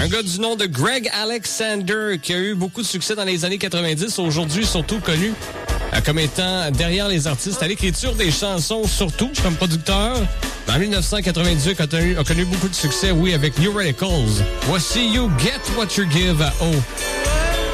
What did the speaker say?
Un gars du nom de Greg Alexander qui a eu beaucoup de succès dans les années 90, aujourd'hui surtout connu comme étant derrière les artistes à l'écriture des chansons, surtout comme producteur. En 1998, a connu beaucoup de succès, oui, avec New Radicals. Voici You Get What You Give à O.